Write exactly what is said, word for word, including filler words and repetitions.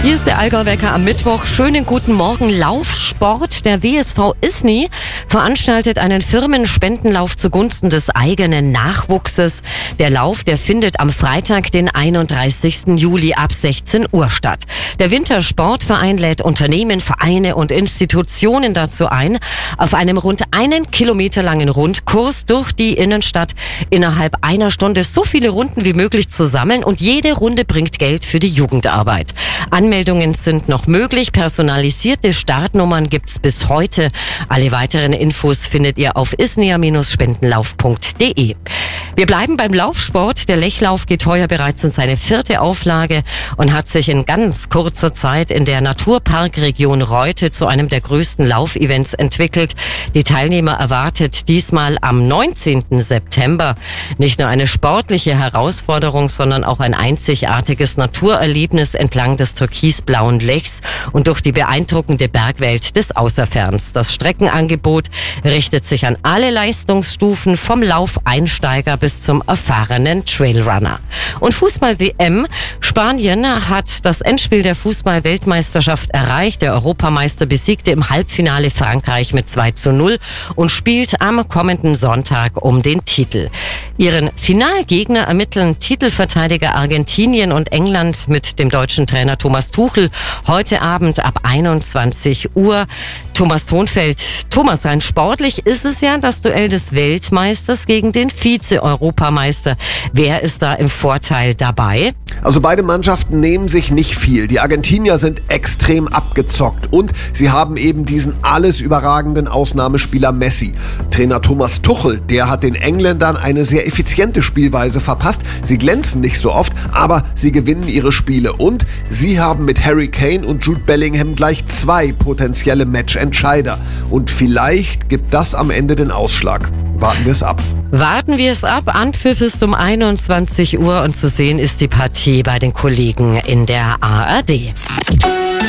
Hier ist der Allgäu-Wecker am Mittwoch. Schönen guten Morgen. Laufsport. Der W S V Isny veranstaltet einen Firmenspendenlauf zugunsten des eigenen Nachwuchses. Der Lauf, der findet am Freitag, den einunddreißigsten Juli ab sechzehn Uhr statt. Der Wintersportverein lädt Unternehmen, Vereine und Institutionen dazu ein, auf einem rund einen Kilometer langen Rundkurs durch die Innenstadt innerhalb einer Stunde so viele Runden wie möglich zu sammeln, und jede Runde bringt Geld für die Jugendarbeit. Anmeldungen sind noch möglich. Personalisierte Startnummern gibt's bis heute. Alle weiteren Infos findet ihr auf isnyer Spendenlauf punkt de. Wir bleiben beim Laufsport. Der Lechlauf geht heuer bereits in seine vierte Auflage und hat sich in ganz kurzer Zeit in der Naturparkregion Reute zu einem der größten Laufevents entwickelt. Die Teilnehmer erwartet diesmal am neunzehnten September nicht nur eine sportliche Herausforderung, sondern auch ein einzigartiges Naturerlebnis entlang des türkisblauen Lechs und durch die beeindruckende Bergwelt des Außerferns. Das Streckenangebot richtet sich an alle Leistungsstufen, vom Laufeinsteiger bis zum erfahrenen Trailrunner. Und Fußball-W M. Spanien hat das Endspiel der Fußball-Weltmeisterschaft erreicht. Der Europameister besiegte im Halbfinale Frankreich mit zwei zu null und spielt am kommenden Sonntag um den Titel. Ihren Finalgegner ermitteln Titelverteidiger Argentinien und England mit dem deutschen Trainer Thomas Tuchel heute Abend ab einundzwanzig Uhr. Thomas Thonfeld. Thomas, rein sportlich ist es ja das Duell des Weltmeisters gegen den Vize-Europameister. Wer ist da im Vorteil dabei? Also beide Mannschaften nehmen sich nicht viel. Die Argentinier sind extrem abgezockt und sie haben eben diesen alles überragenden Ausnahmespieler Messi. Trainer Thomas Tuchel, der hat den Engländern eine sehr effiziente Spielweise verpasst. Sie glänzen nicht so oft, aber sie gewinnen ihre Spiele, und sie haben mit Harry Kane und Jude Bellingham gleich zwei potenzielle Matchentscheider. Und vielleicht gibt das am Ende den Ausschlag. Warten wir es ab. Warten wir es ab. Anpfiff ist um einundzwanzig Uhr und zu sehen ist die Partie bei den Kollegen in der A R D.